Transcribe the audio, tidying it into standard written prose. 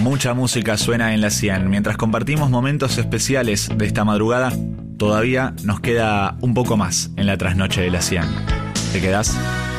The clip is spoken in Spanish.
Mucha música suena en la 100. Mientras compartimos momentos especiales de esta madrugada, todavía nos queda un poco más en la trasnoche de la 100. ¿Te quedás?